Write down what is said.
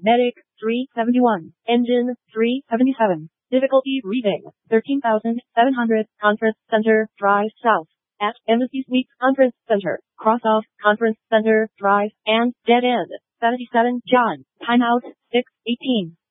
Medic 371. Engine 377. Difficulty reading 13,700. Conference Center Drive South. At Embassy Suites Conference Center. Cross off Conference Center Drive and dead end. 77 John. Timeout 6:18.